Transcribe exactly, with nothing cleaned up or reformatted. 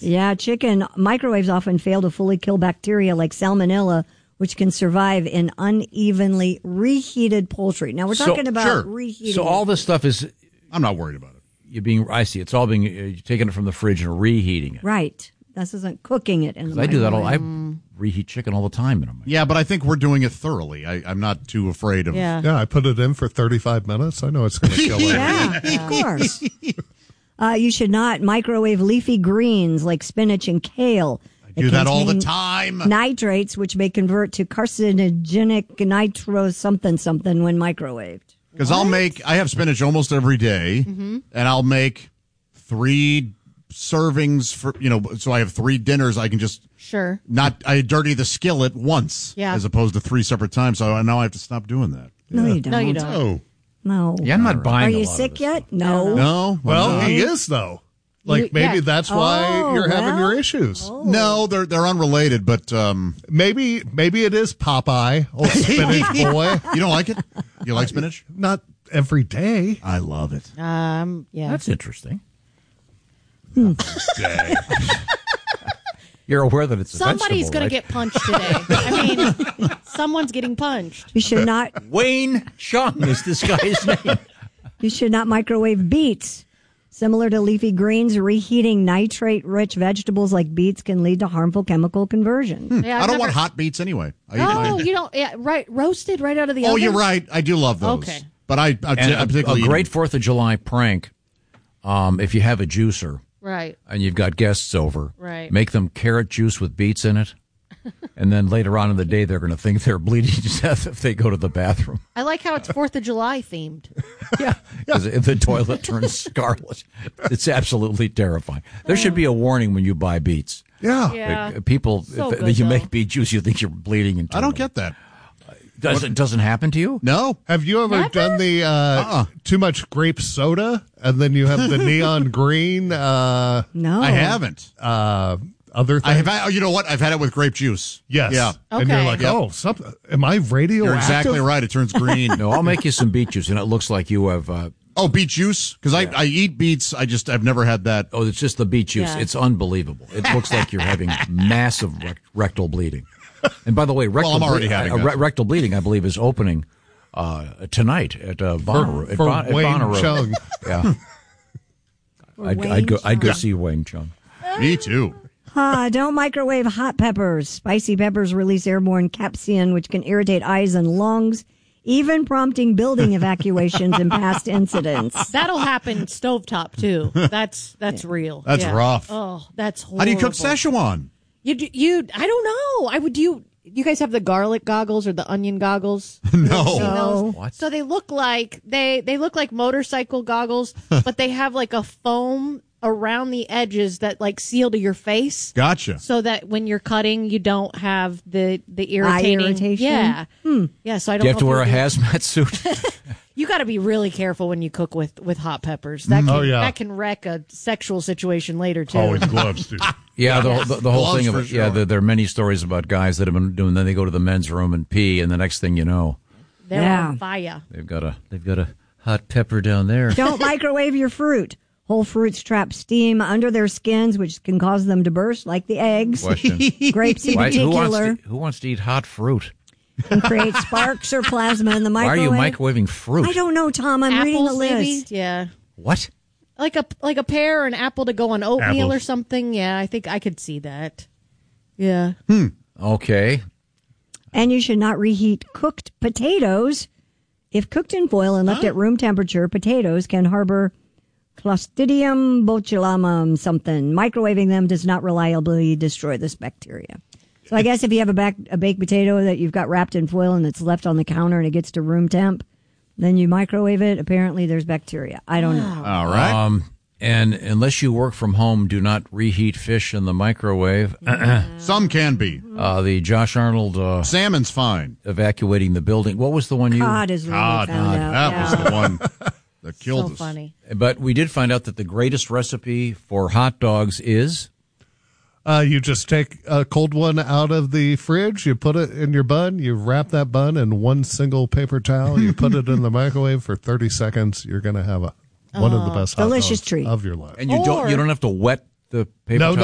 Yeah, chicken microwaves often fail to fully kill bacteria like salmonella, which can survive in unevenly reheated poultry. Now, we're So- talking about sure. reheating. So all this stuff is, I'm not worried about it. you're being, I see, it's all being, uh, you're taking it from the fridge and reheating it. Right. This isn't cooking it in the I do that all, I microwave. reheat chicken all the time. In a microwave. Yeah, but I think we're doing it thoroughly. I, I'm not too afraid of Yeah. Yeah, I put it in for thirty-five minutes. I know it's going to kill it. Yeah, of course. Uh, you should not microwave leafy greens like spinach and kale. I do that all the time. Nitrates, which may convert to carcinogenic nitro something something when microwaved. Because I'll make, I have spinach almost every day, Mm-hmm. and I'll make three servings for, you know, so I have three dinners. I can just Sure. not, I dirty the skillet once Yeah. as opposed to three separate times. So now I have to stop doing that. No, you don't. No, you don't. Oh, No. Yeah, I'm not buying Are a you lot of sick this yet? stuff. No. No? well, no. he is though. Like You- maybe yeah. that's why Oh, you're having well. your issues. No, they're, they're unrelated, but, um, Maybe maybe it is Popeye, old spinach boy. you don't like it? You like spinach? Not every day. I love it. Um, yeah. That's interesting. Day. You're aware that it's a Somebody's vegetable, going right? to get punched today. I mean, someone's getting punched. You should not. Wayne Chung is this guy's name. You should not microwave beets. Similar to leafy greens, reheating nitrate-rich vegetables like beets can lead to harmful chemical conversion. Yeah, I I've don't want never- hot beets anyway. I eat No, mine. you don't. Yeah, right. Roasted right out of the Oh, oven. you're right. I do love those. Okay. But I, I, And I a, particularly a eat great them. Fourth of July prank. Um, if you have a juicer Right. and you've got guests over, Right. make them carrot juice with beets in it, and then later on in the day they're going to think they're bleeding to death if they go to the bathroom. I like how it's Fourth of July themed. Yeah, because the toilet turns scarlet. It's absolutely terrifying. There should be a warning when you buy beets. Yeah. Yeah. Uh, People, So if, good, if you though. make beet juice, you think you're bleeding. I Internally. don't get that. Does it doesn't happen to you? No. Have you ever Never? done the uh, Uh-uh. too much grape soda and then you have the neon green uh, No. I haven't. uh, other things? I have. Had, oh, you know what? I've had it with grape juice. Yes. Yeah. And you're Okay. like, Yep. oh, something. Am I radioactive? You're exactly right. It turns green. No, I'll make you some beet juice, and it looks like you have. Uh, Oh, beet juice? Because I, I eat beets. I just I've never had that. oh, it's just the beet juice. Yeah. It's unbelievable. It looks like you're having massive rec- rectal bleeding. And by the way, rectal, I'm already ble- having uh, that. re- rectal bleeding, I believe, is opening uh, tonight at uh, Bonnaroo. at for Bon- at Wayne Bonnaroo. Chung. Yeah, I'd, Wayne I'd go. I'd go Chung. see Wayne Chung. Me too. Ah, don't microwave hot peppers. Spicy peppers release airborne capsaicin, which can irritate eyes and lungs, even prompting building evacuations in past incidents. That'll happen stovetop too. That's that's real. That's Yeah. rough. Oh, that's horrible. How do you cook Szechuan? You do- you I don't know. I would do. You, you guys have the garlic goggles or the onion goggles? No. Seen those? What? So they look like they they look like motorcycle goggles, but they have like a foam around the edges that like seal to your face. Gotcha. So that when you're cutting, you don't have the the irritating. irritation? Yeah, yeah. So I don't. Do you have to know wear a if you'll hazmat suit? You got to be really careful when you cook with, with hot peppers. That can, Oh, yeah. that can wreck a sexual situation later too. Always gloves, too. Yeah, the, the, the whole Gloves thing of for it. Yeah, sure. there, there are many stories about guys that have been doing. Then they go to the men's room and pee, and the next thing you know, They're Yeah. on fire. they've got a they've got a hot pepper down there. Don't microwave your fruit. Whole fruits trap steam under their skins, which can cause them to burst, like the eggs. Question: Grapes in Why, who wants particular to, who wants to eat hot fruit? can create sparks or plasma in the Why are microwave. you microwaving fruit? I don't know, Tom. I'm Apples, reading the list. maybe. Yeah, What? like a like a pear or an apple to go on oatmeal Apples. or something. Yeah, I think I could see that. Yeah. Okay. And you should not reheat cooked potatoes. If cooked in foil and left at room temperature, potatoes can harbor Clostridium botulinum something. Microwaving them does not reliably destroy this bacteria. So I guess if you have a, back, a baked potato that you've got wrapped in foil and it's left on the counter and it gets to room temp, then you microwave it. Apparently there's bacteria. I don't know. All right. Um, and unless you work from home, do not reheat fish in the microwave. Some can be. Uh, the Josh Arnold uh, Salmon's fine. evacuating the building. What was the one you? Cod is really God, found out. that yeah. was the one that killed So us. funny. But we did find out that the greatest recipe for hot dogs is Uh, you just take a cold one out of the fridge, you put it in your bun, you wrap that bun in one single paper towel, you put it in the microwave for thirty seconds. Youyou're going to have a one of the best hot delicious dogs treat. of your life. and you don't Or- you don't have to wet the paper No, towel